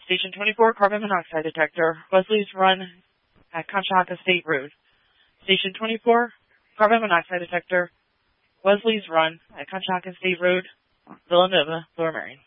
Station 24, carbon monoxide detector, Wesley's Run at Conshohocken State Road. Station 24, carbon monoxide detector, Wesley's Run at Conshohocken State Road, Villanova, Lower Merion.